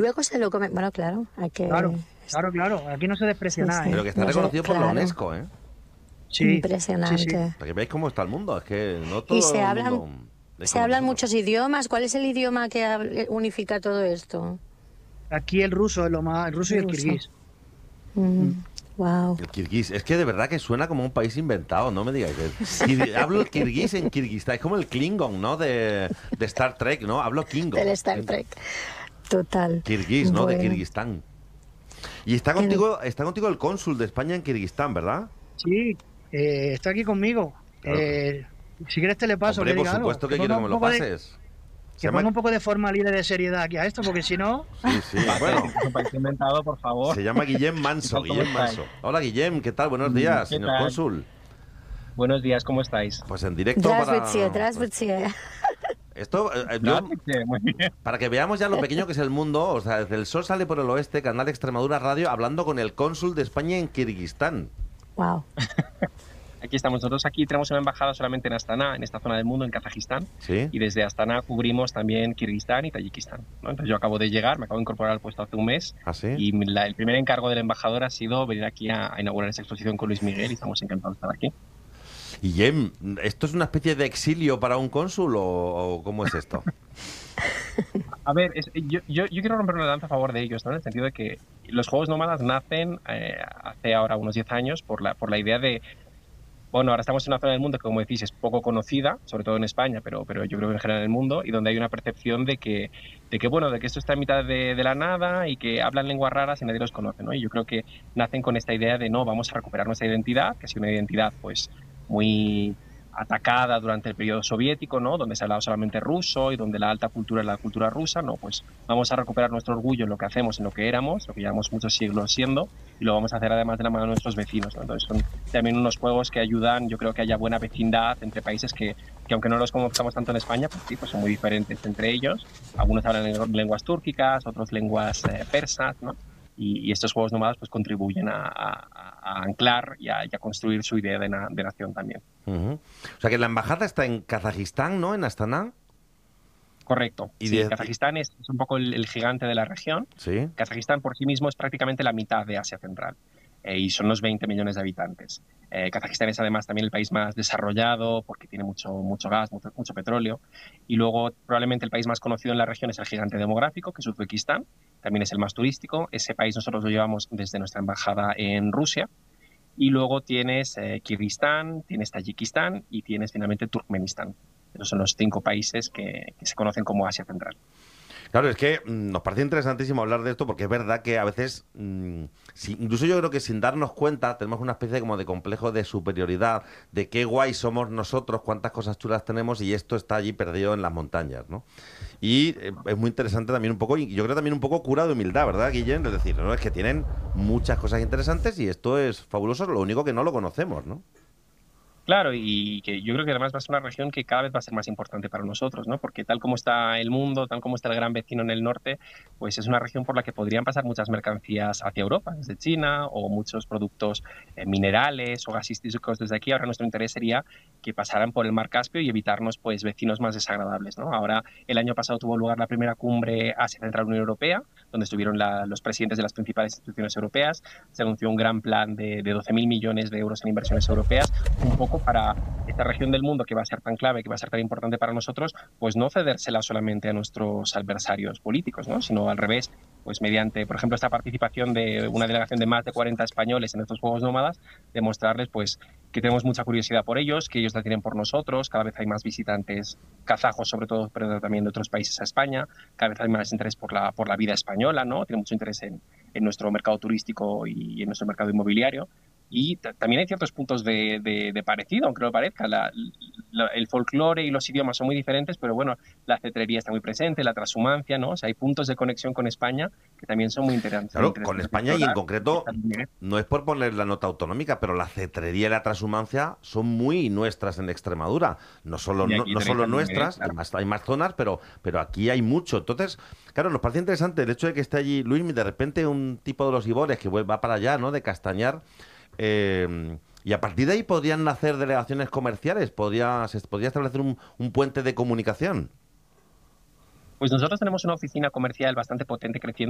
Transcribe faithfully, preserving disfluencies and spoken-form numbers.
luego se lo comen. Bueno, claro, hay que... Claro, claro, claro. Aquí no se desprecia Sí, nada, sí. ¿eh? Pero que está No sé, reconocido por la claro. UNESCO, ¿eh? Sí, Impresionante. sí, sí. Para que veáis cómo está el mundo. Es que no Y todo se el hablan, mundo es se como hablan nosotros. muchos idiomas. ¿Cuál es el idioma que hab- unifica todo esto? Aquí el ruso es lo más, el ruso y el Ruso. kirguís. Mm, Mm. wow. El kirguís. Es que de verdad que suena como un país inventado, no me digáis. El kir- Hablo el kirguís en Kirguistán. Es como el Klingon, ¿no? De, de Star Trek, ¿no? Hablo Klingon. Del Star Trek. Total. Kirguís, ¿no? De Bueno. Kirguistán. Y está En- contigo, está contigo el cónsul de España en Kirguistán, ¿verdad? Sí, eh, está aquí conmigo. Claro. Eh, si quieres te le paso, Hombre, que por diga algo. supuesto que Que quiero ponga que me un lo poco de- pases. Se Que llama... ponga un poco de formalidad y de seriedad aquí a esto, porque si no... Sí, sí, bueno. Un país inventado, por favor. Se llama Guillem Manso, ¿Qué tal, cómo Guillem estáis? Manso. Hola, Guillem, ¿qué tal? Buenos Mm, días, ¿qué señor tal? cónsul. Buenos días, ¿cómo estáis? Pues en directo para... Здравствуйте, здравствуйте. Esto, eh, yo, Gracias, muy bien. para que veamos ya lo pequeño que es el mundo, o sea, desde el sol sale por el oeste, Canal Extremadura Radio, hablando con el cónsul de España en Kirguistán. Wow. Aquí estamos nosotros. Aquí tenemos una embajada solamente en Astana, en esta zona del mundo, en Kazajistán. ¿Sí? Y desde Astana cubrimos también Kirguistán y Tayikistán, ¿no? Entonces yo acabo de llegar, me acabo de incorporar al puesto hace un mes. ¿Ah, sí? Y la- el primer encargo del embajador ha sido venir aquí a, a inaugurar esta exposición con Luis Miguel y estamos encantados de estar aquí. Guillem, ¿esto es una especie de exilio para un cónsul o, o cómo es esto? A ver, es- yo, yo, yo quiero romper una lanza a favor de ellos, ¿no? En el sentido de que los juegos nómadas nacen eh, hace ahora unos diez años por la, por la idea de, bueno, ahora estamos en una zona del mundo que, como decís, es poco conocida, sobre todo en España, pero, pero yo creo que en general en el mundo, y donde hay una percepción de que, de que bueno, de que esto está en mitad de, de la nada y que hablan lenguas raras y nadie los conoce, ¿no? Y yo creo que nacen con esta idea de, no, vamos a recuperar nuestra identidad, que ha sido una identidad, pues, muy atacada durante el periodo soviético, ¿no? Donde se hablaba solamente ruso y donde la alta cultura es la cultura rusa, ¿no? Pues vamos a recuperar nuestro orgullo en lo que hacemos, en lo que éramos, lo que llevamos muchos siglos siendo, y lo vamos a hacer además de la mano de nuestros vecinos, ¿no? Entonces son también unos juegos que ayudan, yo creo que haya buena vecindad entre países que, que aunque no los conozcamos tanto en España, pues sí, pues son muy diferentes entre ellos. Algunos hablan en lenguas túrquicas, otros lenguas eh, persas, ¿no? Y, y estos juegos nómadas pues contribuyen a, a- a anclar y a, y a construir su idea de, na- de nación también. Ujú. O sea que la embajada está en Kazajistán, ¿no? En Astana. Correcto. Y Sí, de- Kazajistán es, es un poco el, el gigante de la región. Sí. Kazajistán por sí mismo es prácticamente la mitad de Asia Central eh, y son unos veinte millones de habitantes. Eh, Kazajistán es además también el país más desarrollado porque tiene mucho, mucho gas, mucho, mucho petróleo. Y luego probablemente el país más conocido en la región es el gigante demográfico, que es Uzbekistán. También es el más turístico. Ese país nosotros lo llevamos desde nuestra embajada en Rusia. Y luego tienes eh, Kirguistán, tienes Tayikistán y tienes finalmente Turkmenistán. Esos son los cinco países que, que se conocen como Asia Central. Claro, es que mm, nos parece interesantísimo hablar de esto porque es verdad que a veces, mm, si- incluso yo creo que sin darnos cuenta, tenemos una especie como de complejo de superioridad, de qué guay somos nosotros, cuántas cosas chulas tenemos y esto está allí perdido en las montañas, ¿no? Y eh, es muy interesante también un poco, y yo creo también un poco cura de humildad, ¿verdad, Guillem? Es decir, ¿no? Es que tienen muchas cosas interesantes y esto es fabuloso, lo único que no lo conocemos, ¿no? Claro, y que yo creo que además va a ser una región que cada vez va a ser más importante para nosotros, ¿no? Porque tal como está el mundo, tal como está el gran vecino en el norte, pues es una región por la que podrían pasar muchas mercancías hacia Europa, desde China, o muchos productos eh, minerales o gasísticos desde aquí. Ahora nuestro interés sería que pasaran por el mar Caspio y evitarnos, pues, vecinos más desagradables, ¿no? Ahora, el año pasado tuvo lugar la primera cumbre Asia Central Unión Europea, donde estuvieron la- los presidentes de las principales instituciones europeas. Se anunció un gran plan de, de doce mil millones de euros en inversiones europeas, un poco para esta región del mundo que va a ser tan clave, que va a ser tan importante para nosotros, pues no cedérsela solamente a nuestros adversarios políticos, ¿no? Sino al revés, pues mediante, por ejemplo, esta participación de una delegación de más de cuarenta españoles en estos Juegos Nómadas, demostrarles pues que tenemos mucha curiosidad por ellos, que ellos la tienen por nosotros, cada vez hay más visitantes kazajos, sobre todo, pero también de otros países a España, cada vez hay más interés por la, por la vida española, ¿no? Tiene mucho interés en, en nuestro mercado turístico y en nuestro mercado inmobiliario. Y también hay ciertos puntos de, de, de parecido, aunque no lo parezca. La, la, el folclore y los idiomas son muy diferentes, pero bueno, la cetrería está muy presente, la transhumancia, ¿no? O sea, hay puntos de conexión con España que también son muy interesantes. Claro, interesantes con de España y en explorar. concreto, no es por poner la nota autonómica, pero la cetrería y la transhumancia son muy nuestras en Extremadura. No solo, Y no, aquí no tenéis solo también, nuestras, claro. hasta hay más zonas, pero, pero aquí hay mucho. Entonces, claro, nos parece interesante el hecho de que esté allí Luis, de repente un tipo de los Ibores que va para allá, ¿no? De Castañar. Eh, y a partir de ahí podrían nacer delegaciones comerciales, podría, se podría establecer un, un puente de comunicación. Pues nosotros tenemos una oficina comercial bastante potente creciendo